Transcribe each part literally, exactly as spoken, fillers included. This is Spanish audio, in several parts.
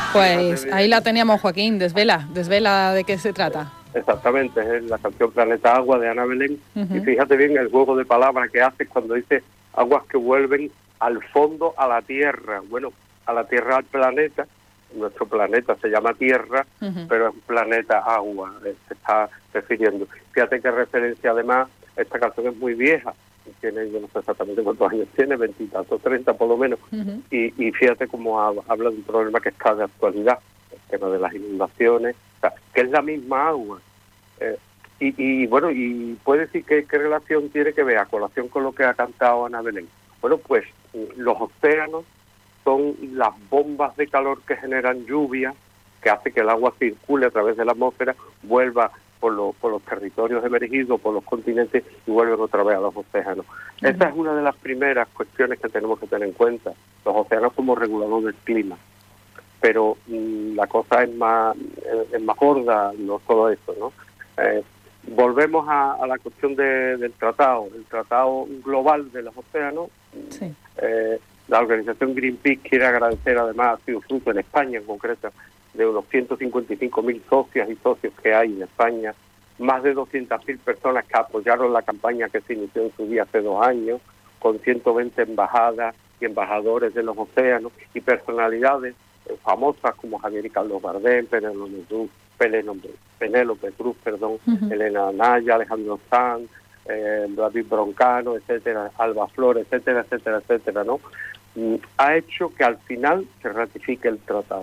Pues ahí la teníamos, Joaquín, desvela, desvela de qué se trata. Exactamente, es la canción Planeta Agua de Ana Belén. Uh-huh. Y fíjate bien el juego de palabras que hace cuando dice aguas que vuelven al fondo a la Tierra. Bueno, a la Tierra, al planeta. Nuestro planeta se llama Tierra, uh-huh. pero es un planeta agua, se está refiriendo. Fíjate qué referencia, además, esta canción es muy vieja. Tiene, yo no sé exactamente cuántos años tiene, veintitantos, treinta por lo menos. Uh-huh. Y, y fíjate cómo habla de un problema que está de actualidad, el tema de las inundaciones, o sea, que es la misma agua. Eh, y, y bueno, y puede decir que qué relación tiene que ver a colación con lo que ha cantado Ana Belén. Bueno, pues los océanos son las bombas de calor que generan lluvia, que hace que el agua circule a través de la atmósfera, vuelva por, lo, por los territorios emergidos, por los continentes y vuelven otra vez a los océanos. Uh-huh. Esta es una de las primeras cuestiones que tenemos que tener en cuenta. Los océanos como regulador del clima. Pero mmm, la cosa es más, es más gorda, no todo esto, ¿no? Eh, volvemos a, a la cuestión de, del tratado, el tratado global de los océanos. Sí. Eh, la organización Greenpeace quiere agradecer, además, ha sido fruto en España en concreto, de unos ciento cincuenta y cinco mil socias y socios que hay en España, más de doscientas mil personas que apoyaron la campaña que se inició en su día hace dos años, con ciento veinte embajadas y embajadores de los océanos y personalidades famosas como Javier y Carlos Bardem, Penélope Cruz, Penélope Cruz, perdón, uh-huh. Elena Anaya, Alejandro Sanz, eh, David Broncano, etcétera, Alba Flores, etcétera, etcétera, etcétera, ¿no? Mm, ha hecho que al final se ratifique el tratado.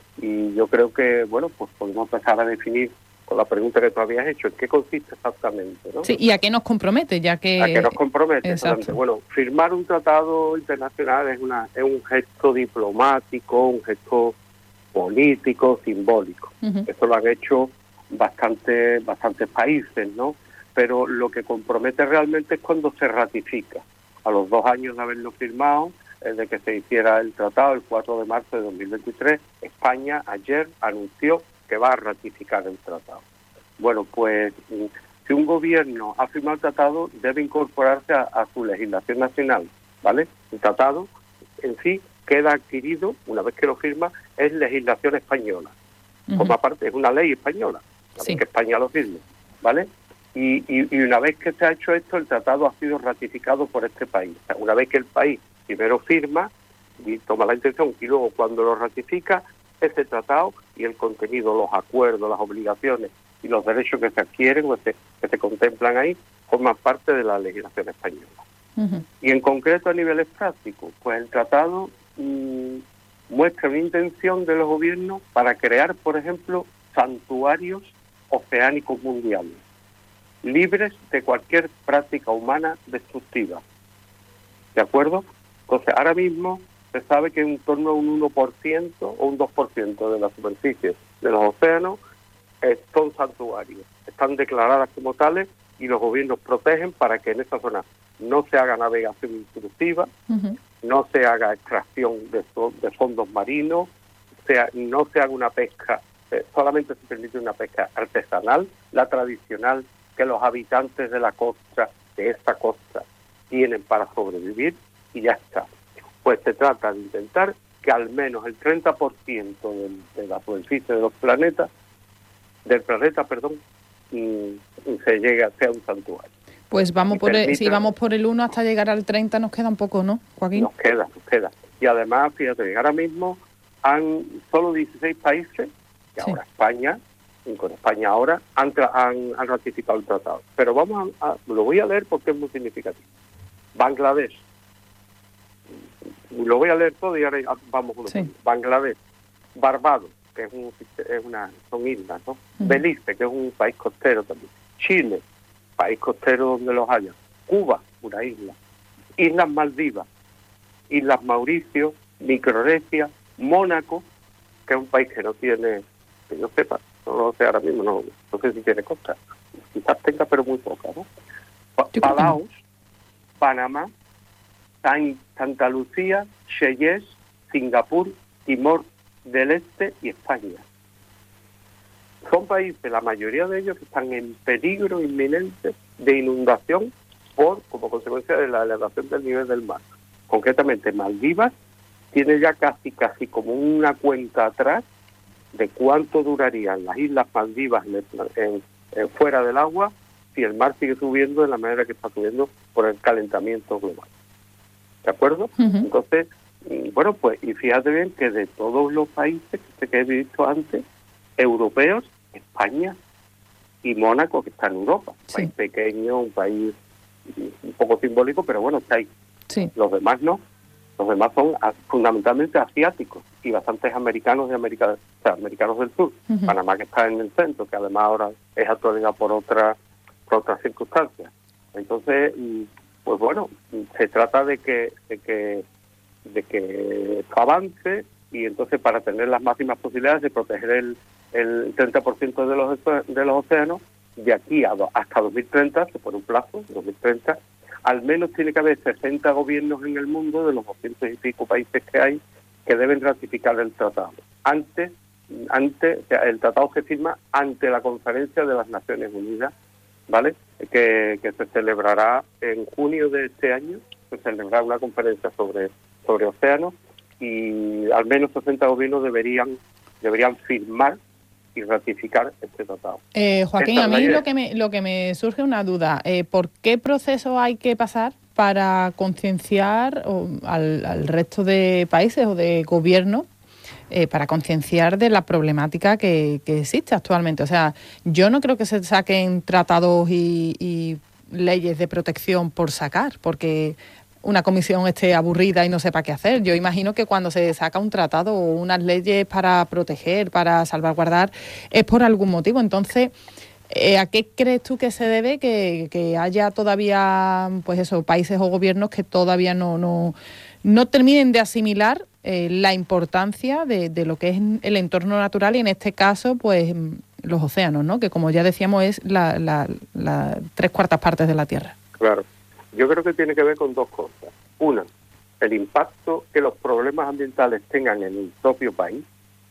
Y yo creo que, bueno, pues podemos empezar a definir con la pregunta que tú habías hecho, ¿en qué consiste exactamente, ¿no? Sí, ¿y a qué nos compromete? Ya que... ¿A qué nos compromete? Exacto. Bueno, firmar un tratado internacional es, una, es un gesto diplomático, un gesto político, simbólico. Uh-huh. Esto lo han hecho bastante, bastantes países, ¿no? Pero lo que compromete realmente es cuando se ratifica. A los dos años de haberlo firmado, de que se hiciera el tratado, el cuatro de marzo de dos mil veintitrés, España ayer anunció que va a ratificar el tratado. Bueno, pues si un gobierno ha firmado el tratado, debe incorporarse a, a su legislación nacional, ¿vale? El tratado en sí queda adquirido, una vez que lo firma, es legislación española. Uh-huh. Como aparte, es una ley española, una sí. vez que España lo firme, ¿vale? Y, y, y una vez que se ha hecho esto, el tratado ha sido ratificado por este país. O sea, una vez que el país primero firma y toma la intención y luego cuando lo ratifica, ese tratado y el contenido, los acuerdos, las obligaciones y los derechos que se adquieren o se, que se contemplan ahí, forman parte de la legislación española. Uh-huh. Y en concreto a niveles prácticos, pues el tratado mmm, muestra una intención de los gobiernos para crear, por ejemplo, santuarios oceánicos mundiales, libres de cualquier práctica humana destructiva. ¿De acuerdo? Entonces, ahora mismo se sabe que en torno a un uno por ciento o un dos por ciento de la superficie de los océanos eh, son santuarios. Están declaradas como tales y los gobiernos protegen para que en esa zona no se haga navegación intrusiva, uh-huh. no se haga extracción de, de fondos marinos, sea, no se haga una pesca, eh, solamente se permite una pesca artesanal, la tradicional que los habitantes de la costa, de esta costa, tienen para sobrevivir y ya está. Pues se trata de intentar que al menos el treinta por ciento de, de la superficie de los planetas, del planeta, perdón, y, y se llegue a ser un santuario. Pues vamos por permita, el, si vamos por el uno hasta llegar al treinta nos queda un poco, ¿no, Joaquín? Nos queda, nos queda. Y además, fíjate, ahora mismo han solo dieciséis países, y sí. ahora España, y con España ahora, han, han, han ratificado el tratado. Pero vamos a, a, lo voy a leer porque es muy significativo. Bangladesh, lo voy a leer todo y ahora vamos uno. Sí. Bangladesh, Barbados, que es, un, es una, son islas, ¿no? Uh-huh. Belice, que es un país costero también. Chile, país costero donde los haya. Cuba, una isla. Islas Maldivas, Islas Mauricio, Micronesia, Mónaco, que es un país que no tiene, que yo sepa, no lo sé ahora mismo, no, no sé si tiene costa. Quizás tenga, pero muy poca, ¿no? Palaos, Panamá, San, Santa Lucía, Seychelles, Singapur, Timor del Este y España. Son países, la mayoría de ellos, que están en peligro inminente de inundación por como consecuencia de la elevación del nivel del mar. Concretamente Maldivas, tiene ya casi, casi como una cuenta atrás de cuánto durarían las Islas Maldivas en, en, en fuera del agua si el mar sigue subiendo de la manera que está subiendo por el calentamiento global. ¿De acuerdo? Uh-huh. Entonces, bueno, pues, y fíjate bien que de todos los países que, que he visto antes, europeos, España y Mónaco, que está en Europa, un sí. país pequeño, un país un poco simbólico, pero bueno, está ahí. Sí. Los demás no. Los demás son fundamentalmente asiáticos y bastantes americanos de América, o sea, americanos del sur. Uh-huh. Panamá, que está en el centro, que además ahora es actualidad por otra, por otras circunstancias. Entonces, pues bueno, se trata de que, de que, de que esto avance, y entonces para tener las máximas posibilidades de proteger el, el treinta por ciento de los de los océanos, de aquí a do, hasta dos mil treinta, se pone un plazo, dos mil treinta, al menos tiene que haber sesenta gobiernos en el mundo, de los doscientos y pico países que hay, que deben ratificar el tratado. Antes, antes o sea, el tratado se firma ante la Conferencia de las Naciones Unidas, ¿vale? Que, que se celebrará en junio de este año, se celebrará una conferencia sobre, sobre océanos, y al menos sesenta gobiernos deberían, deberían firmar y ratificar este tratado. Eh, Joaquín, a mí lo que me lo que me surge una duda, eh, ¿por qué proceso hay que pasar para concienciar al, al resto de países o de gobiernos, eh, para concienciar de la problemática que, que existe actualmente? O sea, yo no creo que se saquen tratados y, y leyes de protección por sacar, porque una comisión esté aburrida y no sepa qué hacer. Yo imagino que cuando se saca un tratado o unas leyes para proteger, para salvaguardar, es por algún motivo. Entonces, eh, ¿a qué crees tú que se debe que, que haya todavía, pues eso, países o gobiernos que todavía no, no, no terminen de asimilar eh, la importancia de, de lo que es el entorno natural, y en este caso, pues, los océanos, ¿no? Que, como ya decíamos, es la, la, la tres cuartas partes de la Tierra. Claro. Yo creo que tiene que ver con dos cosas. Una, el impacto que los problemas ambientales tengan en el propio país.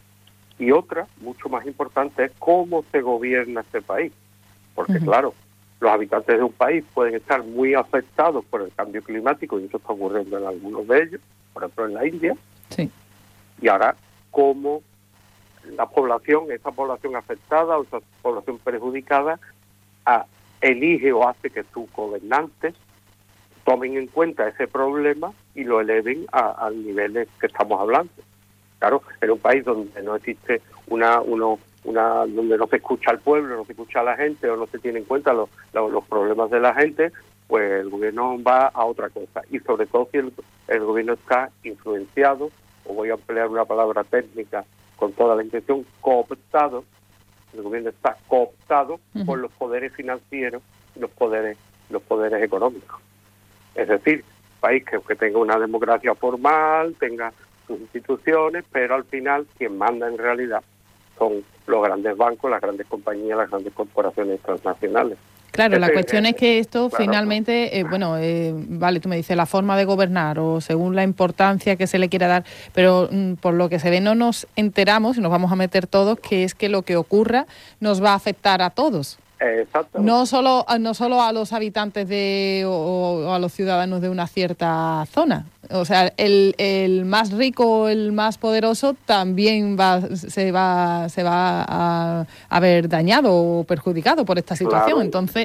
Y otra, mucho más importante, es cómo se gobierna este país. Porque, uh-huh. claro, los habitantes de un país pueden estar muy afectados por el cambio climático, y eso está ocurriendo en algunos de ellos, por ejemplo en la India. Sí. Y ahora, cómo la población, esa población afectada o esa población perjudicada, a, elige o hace que sus gobernantes tomen en cuenta ese problema y lo eleven a, al nivel que estamos hablando. Claro, en un país donde no existe una, uno, una, donde no se escucha al pueblo, no se escucha a la gente, o no se tiene en cuenta los, los, los problemas de la gente, pues el gobierno va a otra cosa. Y sobre todo si el, el gobierno está influenciado, o voy a emplear una palabra técnica con toda la intención, cooptado, el gobierno está cooptado uh-huh. por los poderes financieros, los poderes, los poderes económicos. Es decir, país que, que tenga una democracia formal, tenga sus instituciones, pero al final quien manda en realidad son los grandes bancos, las grandes compañías, las grandes corporaciones transnacionales. Claro, la cuestión es que esto claro, finalmente, eh, bueno, eh, vale, tú me dices la forma de gobernar o según la importancia que se le quiera dar, pero mm, por lo que se ve no nos enteramos, y nos vamos a meter todos, que es que lo que ocurra nos va a afectar a todos. No solo, no solo a los habitantes de o, o a los ciudadanos de una cierta zona. O sea, el, el más rico, el más poderoso, también va se va se va a, a ver dañado o perjudicado por esta situación. Claro. Entonces,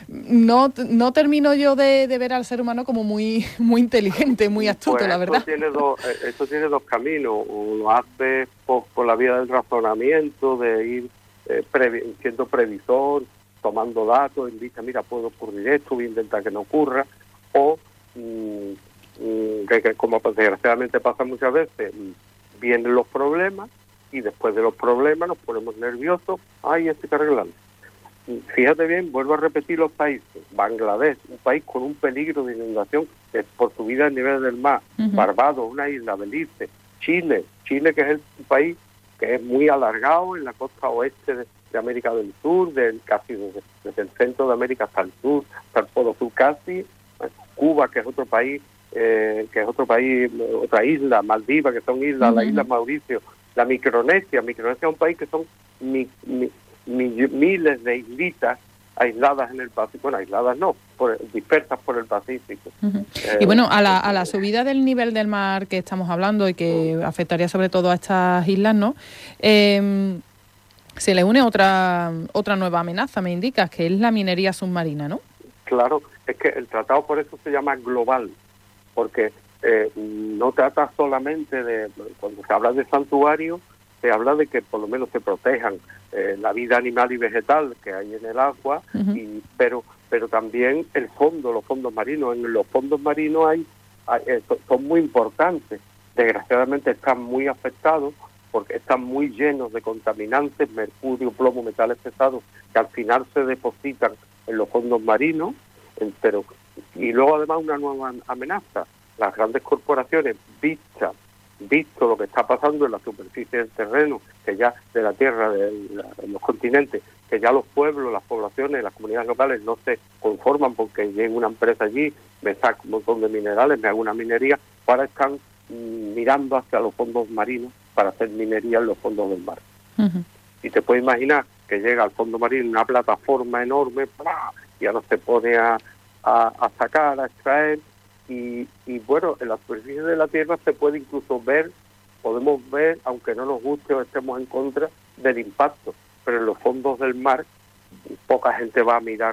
no no termino yo de, de ver al ser humano como muy muy inteligente, muy astuto, pues la verdad. Esto tiene dos, esto tiene dos caminos. O lo hace por, por la vía del razonamiento, de ir eh, previ, siendo previsor, tomando datos, indica, mira, puede ocurrir esto, voy a intentar que no ocurra, o mmm, que, que como desgraciadamente pasa muchas veces, vienen los problemas y después de los problemas nos ponemos nerviosos, ay, esto hay que arreglarlo. Fíjate bien, vuelvo a repetir los países. Bangladesh, un país con un peligro de inundación es por subida del nivel del mar. Uh-huh. Barbados, una isla, Belice. Chile, Chile que es el país que es muy alargado en la costa oeste de, de América del Sur, del casi desde, desde el centro de América hasta el sur, hasta el polo sur casi. Cuba, que es otro país, eh, que es otro país, otra isla, Maldivas, que son islas, uh-huh. la isla Mauricio, la Micronesia. Micronesia es un país que son mi, mi, mi, miles de islitas aisladas en el Pacífico, bueno, aisladas no, por, dispersas por el Pacífico. Uh-huh. Eh, y bueno, a la, a la subida del nivel del mar que estamos hablando y que uh-huh. afectaría sobre todo a estas islas, ¿no? Eh, se le une otra otra nueva amenaza, me indicas, que es la minería submarina, ¿no? Claro, es que el tratado por eso se llama global, porque eh, no trata solamente de, cuando se habla de santuario, se habla de que por lo menos se protejan eh, la vida animal y vegetal que hay en el agua, uh-huh. y, pero pero también el fondo, los fondos marinos. En los fondos marinos hay, hay eh, son muy importantes. Desgraciadamente están muy afectados porque están muy llenos de contaminantes, mercurio, plomo, metales pesados, que al final se depositan en los fondos marinos. Pero, y luego además una nueva amenaza. Las grandes corporaciones, vistas, visto lo que está pasando en la superficie del terreno, que ya de la tierra, de, la, de los continentes, que ya los pueblos, las poblaciones, las comunidades locales no se conforman porque llegue una empresa allí, me saca un montón de minerales, me hago una minería, ahora están mm, mirando hacia los fondos marinos para hacer minería en los fondos del mar. Uh-huh. Y te puedes imaginar que llega al fondo marino una plataforma enorme, ¡plá! Y ahora se pone a, a, a sacar, a extraer, y, y bueno, en la superficie de la Tierra se puede incluso ver, podemos ver, aunque no nos guste o estemos en contra del impacto, pero en los fondos del mar poca gente va a mirar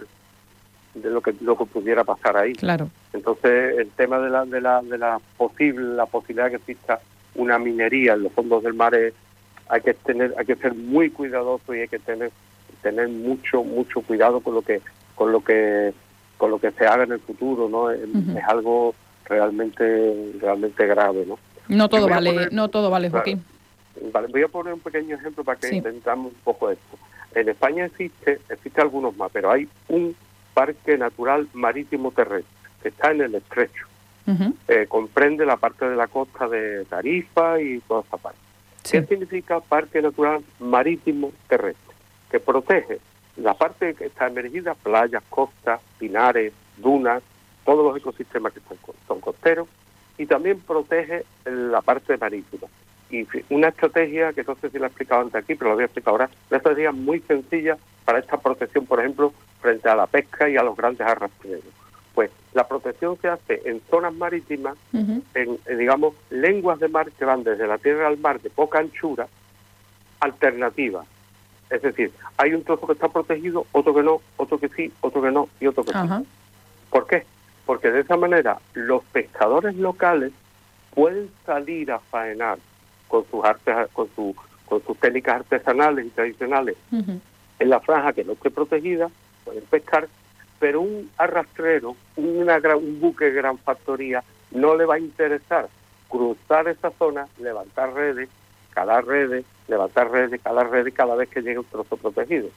de lo que lo que pudiera pasar ahí. Claro. Entonces el tema de la de la de la posible la posibilidad de que exista una minería en los fondos del mar es, hay que tener hay que ser muy cuidadoso y hay que tener tener mucho mucho cuidado con lo que con lo que con lo que se haga en el futuro, ¿no? Es, uh-huh. es algo realmente realmente grave, ¿no? No todo vale, poner, no todo vale, Joaquín. Vale, voy a poner un pequeño ejemplo para que sí. entendamos un poco esto. En España existe, existe algunos más, pero hay un parque natural marítimo terrestre que está en el Estrecho. Uh-huh. Eh, comprende la parte de la costa de Tarifa y toda esa parte. Sí. ¿Qué significa parque natural marítimo terrestre? Que protege la parte que está emergida, playas, costas, pinares, dunas, todos los ecosistemas que son, son costeros, y también protege la parte marítima. Y una estrategia, que no sé si la he explicado antes aquí, pero la voy a explicar ahora, una estrategia muy sencilla para esta protección, por ejemplo, frente a la pesca y a los grandes arrastreros. Pues la protección se hace en zonas marítimas, uh-huh. en, en, digamos, lenguas de mar que van desde la tierra al mar de poca anchura, alternativas. Es decir, hay un trozo que está protegido, otro que no, otro que sí, otro que no y otro que uh-huh. sí. ¿Por qué? Porque de esa manera los pescadores locales pueden salir a faenar con sus artes, con su, con sus técnicas artesanales y tradicionales uh-huh. en la franja que no esté protegida, pueden pescar, pero un arrastrero, una gran, un buque de gran factoría, no le va a interesar cruzar esa zona, levantar redes, calar redes, levantar redes, calar redes cada vez que llegue un trozo protegido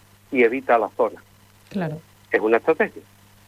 y evita la zona. Claro. Es una estrategia,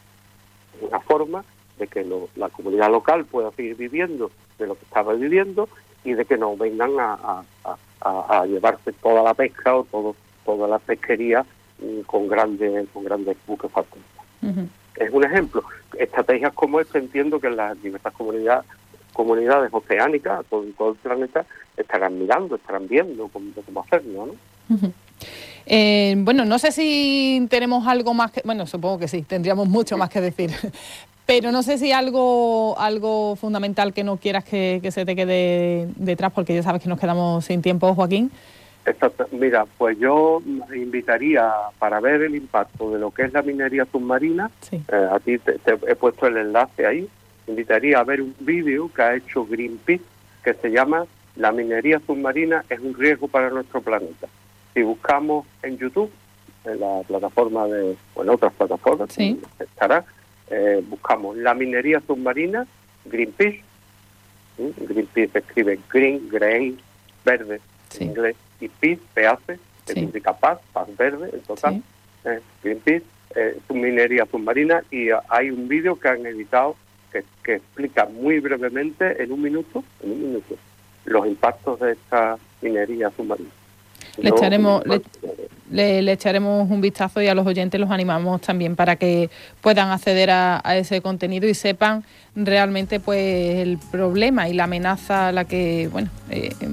es una forma de que lo, la comunidad local pueda seguir viviendo de lo que estaba viviendo y de que no vengan a, a, a, a llevarse toda la pesca o todo, toda la pesquería mm, con grandes con grandes buques factores. Uh-huh. Es un ejemplo. Estrategias como esta entiendo que en las diversas comunidades comunidades oceánicas, todo, todo el planeta, estarán mirando, estarán viendo cómo, cómo hacerlo, ¿no? Uh-huh. Eh, bueno, no sé si tenemos algo más que... Bueno, supongo que sí, tendríamos mucho más que decir. Pero no sé si algo algo fundamental que no quieras que, que se te quede detrás, porque ya sabes que nos quedamos sin tiempo, Joaquín. Exacto. Mira, pues yo invitaría, para ver el impacto de lo que es la minería submarina, sí. eh, a ti te, te he puesto el enlace ahí, invitaría a ver un vídeo que ha hecho Greenpeace que se llama La minería submarina es un riesgo para nuestro planeta. Si buscamos en YouTube, en la plataforma de, o en otras plataformas, sí. estará, eh, buscamos la minería submarina, Greenpeace, ¿sí? Greenpeace se escribe green, green, verde, sí. en inglés, y peace, peace, que sí. significa paz, paz verde, en total, sí. eh, Greenpeace, eh, minería submarina, y uh, hay un vídeo que han editado Que, que explica muy brevemente, en un minuto, en un minuto, los impactos de esta minería submarina. Le echaremos, le, le, le echaremos un vistazo y a los oyentes los animamos también para que puedan acceder a, a ese contenido y sepan realmente pues el problema y la amenaza a la que bueno eh,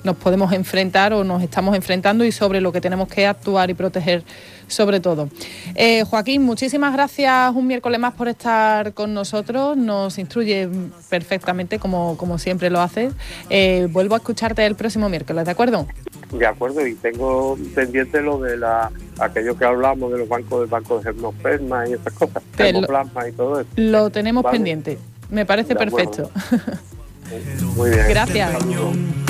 nos podemos enfrentar o nos estamos enfrentando y sobre lo que tenemos que actuar y proteger sobre todo. Eh, Joaquín, muchísimas gracias un miércoles más por estar con nosotros, nos instruye perfectamente como, como siempre lo haces. Eh, vuelvo a escucharte el próximo miércoles, ¿de acuerdo? De acuerdo, y tengo pendiente lo de la aquello que hablamos de los bancos del banco de germoplasma y esas cosas, germoplasma y todo eso. Lo tenemos ¿vale? pendiente, me parece perfecto. Muy bien. Gracias.